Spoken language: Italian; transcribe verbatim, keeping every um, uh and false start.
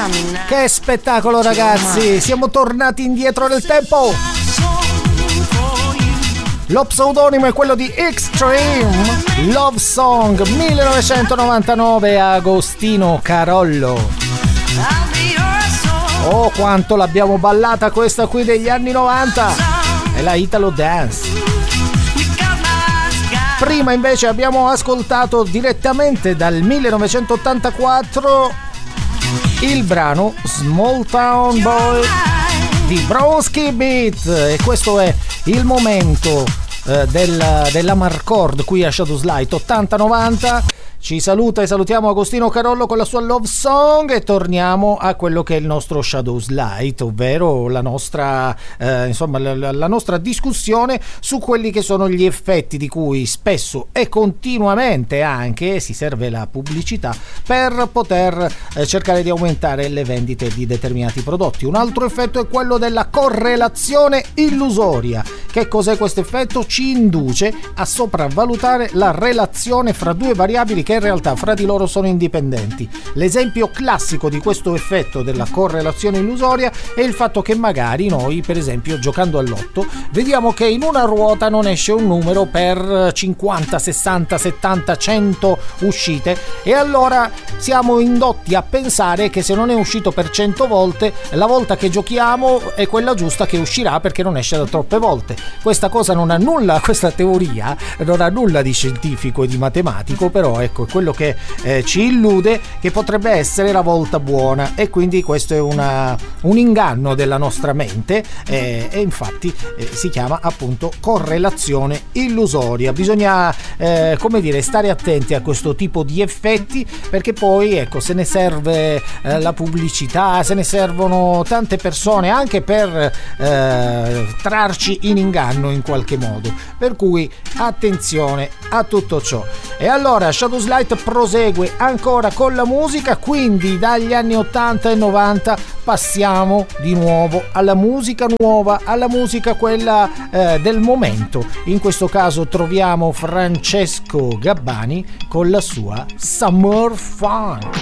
Che spettacolo, ragazzi, siamo tornati indietro nel tempo. Lo pseudonimo è quello di Extreme, Love Song millenovecentonovantanove, Agostino Carollo. Oh, quanto l'abbiamo ballata questa qui degli anni novanta, è la Italo Dance. Prima invece abbiamo ascoltato direttamente dal millenovecentottantaquattro il brano Small Town Boy di Bronski Beat, e questo è il momento eh, della, della Marcord qui a Shadows Light ottanta novanta. Ci saluta e salutiamo Agostino Carollo con la sua Love Song e torniamo a quello che è il nostro Shadows Light, ovvero la nostra eh, insomma la, la nostra discussione su quelli che sono gli effetti di cui spesso e continuamente anche si serve la pubblicità per poter eh, cercare di aumentare le vendite di determinati prodotti. Un altro effetto è quello della correlazione illusoria. Che cos'è questo effetto? Ci induce a sopravvalutare la relazione fra due variabili che in realtà fra di loro sono indipendenti. L'esempio classico di questo effetto della correlazione illusoria è il fatto che magari noi, per esempio, giocando all'otto, vediamo che in una ruota non esce un numero per cinquanta, sessanta, settanta, cento uscite, e allora siamo indotti a pensare che se non è uscito per cento volte, la volta che giochiamo è quella giusta che uscirà perché non esce da troppe volte. Questa cosa non ha nulla, questa teoria non ha nulla di scientifico e di matematico, però ecco quello che eh, ci illude che potrebbe essere la volta buona, e quindi questo è una, un inganno della nostra mente eh, e infatti eh, si chiama appunto correlazione illusoria. Bisogna eh, come dire stare attenti a questo tipo di effetti, perché poi ecco se ne serve eh, la pubblicità, se ne servono tante persone anche per eh, trarci in inganno in qualche modo, per cui attenzione a tutto ciò. E allora Shadows Light prosegue ancora con la musica, quindi dagli anni ottanta e novanta passiamo di nuovo alla musica nuova, alla musica quella eh, del momento. In questo caso troviamo Francesco Gabbani con la sua Summer Funk.